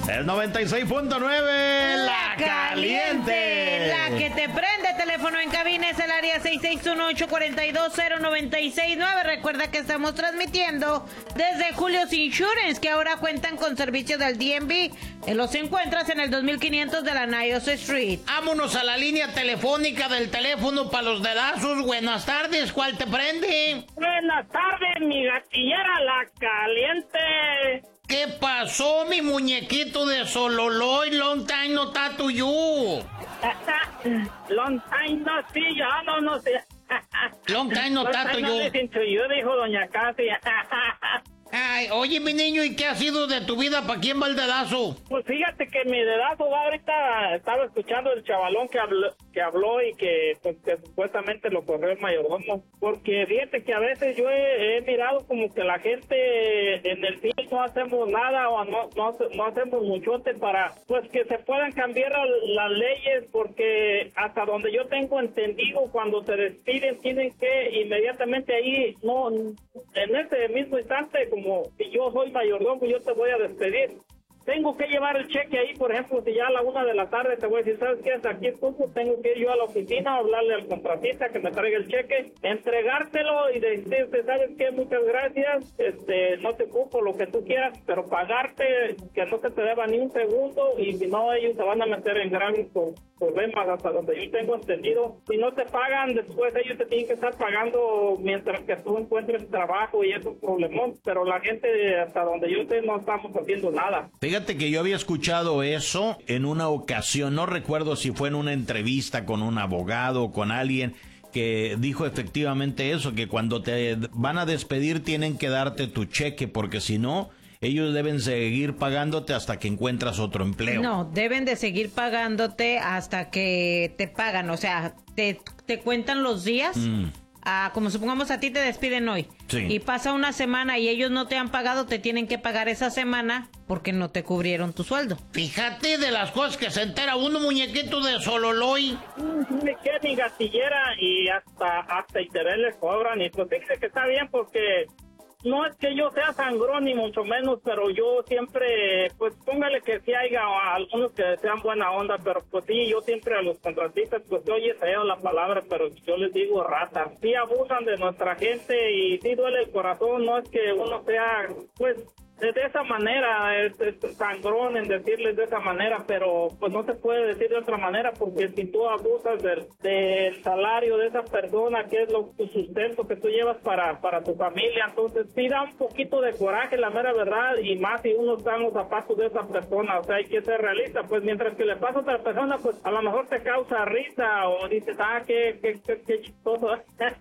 El 96.9, La Caliente. La que te prende. Teléfono en cabina es el área 661-842-0969. Recuerda que estamos transmitiendo desde Julio's Insurance, que ahora cuentan con servicios del DMV. Los encuentras en el 2500 de la Niles Street. Vámonos a la línea telefónica del teléfono para los dedazos. Buenas tardes, ¿cuál te prende? Buenas tardes, mi gatillera La Caliente. ¿Qué pasó, mi muñequito de Sololoy? Long time no tattoo you. Long time no see, ya no sé. Long time no tattoo you. Dijo doña Casi. Ay, oye, mi niño, ¿y qué ha sido de tu vida? ¿Para quién va el dedazo? Pues fíjate que mi dedazo va ahorita, estaba escuchando el chavalón que habló y que, pues, que supuestamente lo corrió el mayordomo. Porque fíjate que a veces yo he mirado como que la gente en el fin no hacemos nada o no hacemos muchote para, pues, que se puedan cambiar las leyes, porque hasta donde yo tengo entendido, cuando se despiden tienen que inmediatamente ahí, no, en ese mismo instante, como si yo soy mayordomo, yo te voy a despedir. Tengo que llevar el cheque ahí, por ejemplo, si ya a la 1 de la tarde te voy a decir, ¿sabes qué? Hasta aquí estuvo, tengo que ir yo a la oficina, hablarle al contratista que me traiga el cheque, entregártelo y decirte, ¿sabes qué? Muchas gracias, no te ocupo lo que tú quieras, pero pagarte, que no se te deba ni un segundo, y si no, ellos se van a meter en grandes problemas hasta donde yo tengo entendido. Si no te pagan, después ellos te tienen que estar pagando mientras que tú encuentres trabajo, y es un problemón, pero la gente, hasta donde yo sé, no estamos haciendo nada. Fíjate que yo había escuchado eso en una ocasión, no recuerdo si fue en una entrevista con un abogado o con alguien que dijo efectivamente eso, que cuando te van a despedir tienen que darte tu cheque, porque si no, ellos deben seguir pagándote hasta que encuentras otro empleo. No, deben de seguir pagándote hasta que te pagan, o sea, te cuentan los días. Como supongamos a ti te despiden hoy, sí, y pasa una semana y ellos no te han pagado, te tienen que pagar esa semana porque no te cubrieron tu sueldo. Fíjate de las cosas que se entera uno, muñequito de Sololoy. Que mi gatillera, y hasta interés le cobran, y pues fíjese que está bien, porque no es que yo sea sangrón ni mucho menos, pero yo siempre, pues póngale que sí haya algunos que sean buena onda, pero pues sí, yo siempre a los contratistas, pues se oye feo la palabra, pero yo les digo ratas. Sí abusan de nuestra gente y sí duele el corazón, no es que uno sea, pues, de esa manera, es sangrón en decirles de esa manera, pero pues no se puede decir de otra manera, porque si tú abusas del salario de esa persona, que es tu sustento que tú llevas para tu familia, entonces sí da un poquito de coraje, la mera verdad, y más si uno está en los zapatos de esa persona. O sea, hay que ser realista, pues mientras que le pasa a otra persona, pues a lo mejor te causa risa o dices, qué chistoso,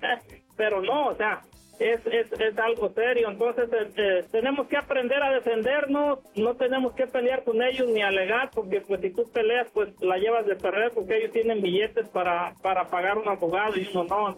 pero no, o sea, es algo serio. Entonces tenemos que aprender a defendernos, no tenemos que pelear con ellos ni alegar, porque pues si tú peleas, pues la llevas de perder, porque ellos tienen billetes para pagar un abogado y uno no.